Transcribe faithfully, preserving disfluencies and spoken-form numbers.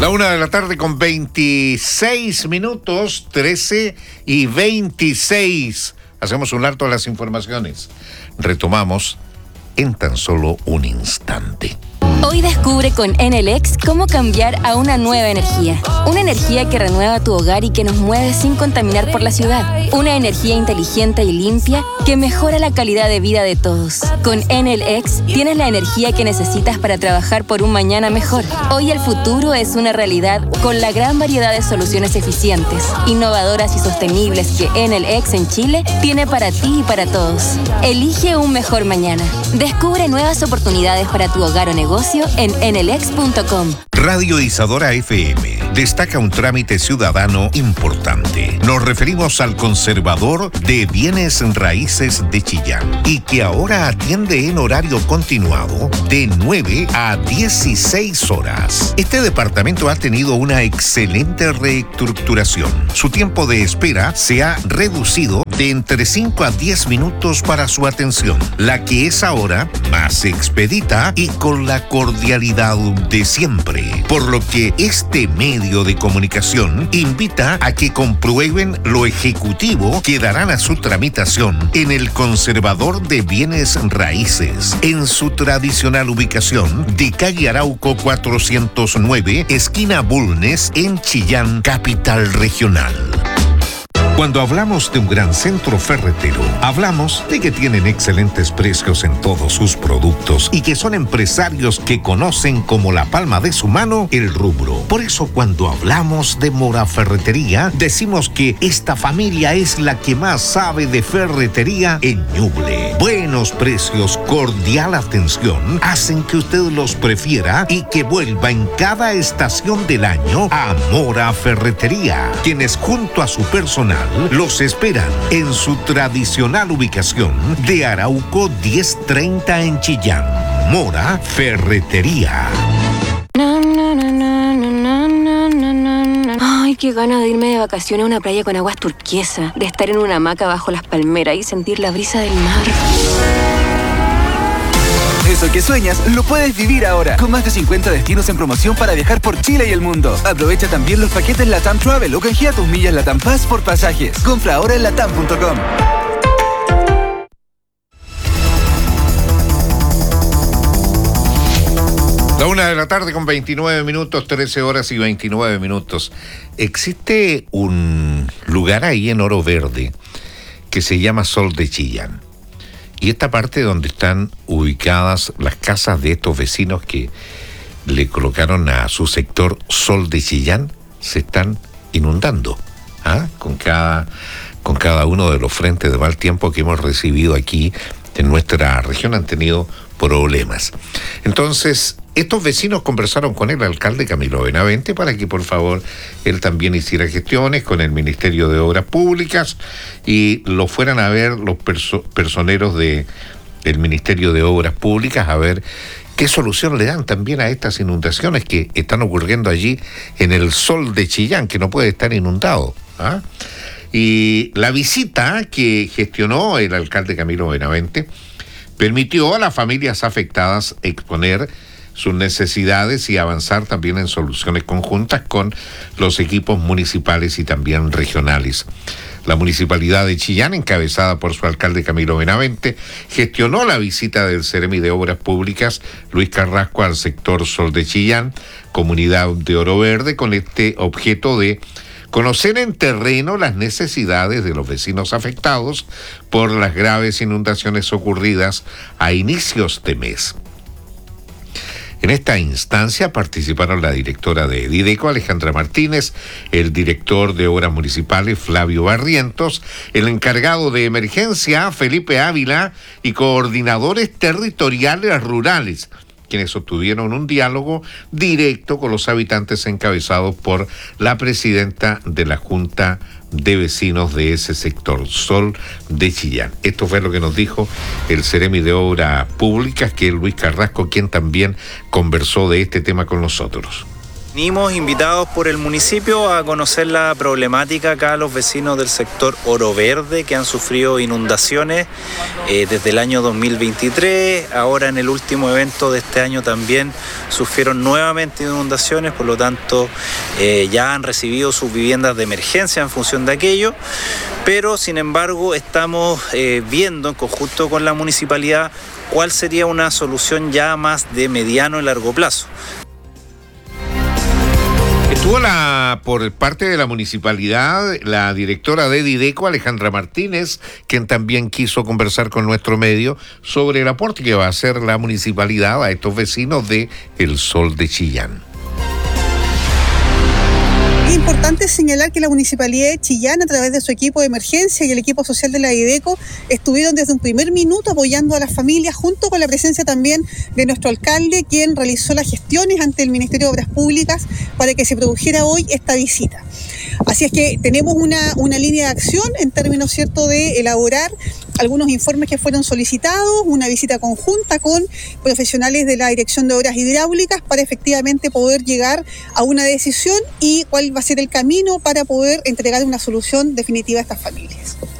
La una de la tarde con veintiséis minutos, trece y veintiséis. Hacemos un alto a las informaciones. Retomamos en tan solo un instante. Hoy descubre con Enel-X cómo cambiar a una nueva energía. Una energía que renueva tu hogar y que nos mueve sin contaminar por la ciudad. Una energía inteligente y limpia que mejora la calidad de vida de todos. Con Enel-X tienes la energía que necesitas para trabajar por un mañana mejor. Hoy el futuro es una realidad con la gran variedad de soluciones eficientes, innovadoras y sostenibles que Enel-X en Chile tiene para ti y para todos. Elige un mejor mañana. Descubre nuevas oportunidades para tu hogar o negocio en enelex punto com. Radio Isadora F M destaca un trámite ciudadano importante. Nos referimos al conservador de bienes raíces de Chillán y que ahora atiende en horario continuado de nueve a dieciséis horas. Este departamento ha tenido una excelente reestructuración. Su tiempo de espera se ha reducido de entre cinco a diez minutos para su atención, la que es ahora más expedita y con la cordialidad de siempre. Por lo que este medio de comunicación invita a que comprueben lo ejecutivo que darán a su tramitación en el Conservador de Bienes Raíces, en su tradicional ubicación de calle Arauco cuatrocientos nueve, esquina Bulnes, en Chillán, capital regional. Cuando hablamos de un gran centro ferretero, hablamos de que tienen excelentes precios en todos sus productos y que son empresarios que conocen como la palma de su mano el rubro. Por eso cuando hablamos de Mora Ferretería, decimos que esta familia es la que más sabe de ferretería en Ñuble. Buenos precios, cordial atención, hacen que usted los prefiera y que vuelva en cada estación del año a Mora Ferretería, quienes junto a su personal los esperan en su tradicional ubicación de Arauco diez treinta en Chillán. Mora Ferretería. Ay, qué ganas de irme de vacaciones a una playa con aguas turquesas, de estar en una hamaca bajo las palmeras y sentir la brisa del mar. Eso que sueñas, lo puedes vivir ahora, con más de cincuenta destinos en promoción para viajar por Chile y el mundo. Aprovecha también los paquetes LATAM Travel o canjea tus millas LATAM Pass por pasajes. Compra ahora en latam punto com. La una de la tarde con veintinueve minutos, trece horas y veintinueve minutos. Existe un lugar ahí en Oro Verde que se llama Sol de Chillán. Y esta parte donde están ubicadas las casas de estos vecinos que le colocaron a su sector Sol de Chillán, se están inundando, ¿ah? con cada, con cada uno de los frentes de mal tiempo que hemos recibido aquí en nuestra región han tenido problemas. Entonces, estos vecinos conversaron con el alcalde Camilo Benavente para que por favor él también hiciera gestiones con el Ministerio de Obras Públicas y lo fueran a ver los perso- personeros de, del Ministerio de Obras Públicas a ver qué solución le dan también a estas inundaciones que están ocurriendo allí en el Sol de Chillán, que no puede estar inundado, ¿ah? Y la visita que gestionó el alcalde Camilo Benavente permitió a las familias afectadas exponer sus necesidades y avanzar también en soluciones conjuntas con los equipos municipales y también regionales. La Municipalidad de Chillán, encabezada por su alcalde Camilo Benavente, gestionó la visita del Ceremi de Obras Públicas, Luis Carrasco, al sector Sol de Chillán, comunidad de Oro Verde, con este objeto de conocer en terreno las necesidades de los vecinos afectados por las graves inundaciones ocurridas a inicios de mes. En esta instancia participaron la directora de Dideco, Alejandra Martínez, el director de Obras Municipales, Flavio Barrientos, el encargado de Emergencia, Felipe Ávila, y coordinadores territoriales rurales, quienes sostuvieron un diálogo directo con los habitantes encabezados por la presidenta de la Junta de Vecinos de ese sector, Sol de Chillán. Esto fue lo que nos dijo el Ceremi de Obras Públicas, que es Luis Carrasco, quien también conversó de este tema con nosotros. Venimos invitados por el municipio a conocer la problemática acá a los vecinos del sector Oro Verde que han sufrido inundaciones eh, desde el año dos mil veintitrés. Ahora en el último evento de este año también sufrieron nuevamente inundaciones, por lo tanto eh, ya han recibido sus viviendas de emergencia en función de aquello, pero sin embargo estamos eh, viendo en conjunto con la municipalidad cuál sería una solución ya más de mediano y largo plazo. Estuvo la, por parte de la municipalidad, la directora de Dideco, Alejandra Martínez, quien también quiso conversar con nuestro medio sobre el aporte que va a hacer la municipalidad a estos vecinos de El Sol de Chillán. Es importante señalar que la Municipalidad de Chillán, a través de su equipo de emergencia y el equipo social de la Dideco, estuvieron desde un primer minuto apoyando a las familias, junto con la presencia también de nuestro alcalde, quien realizó las gestiones ante el Ministerio de Obras Públicas para que se produjera hoy esta visita. Así es que tenemos una, una línea de acción en términos, ¿cierto?, de elaborar algunos informes que fueron solicitados, una visita conjunta con profesionales de la Dirección de Obras Hidráulicas para efectivamente poder llegar a una decisión y cuál va a ser el camino para poder entregar una solución definitiva a estas familias.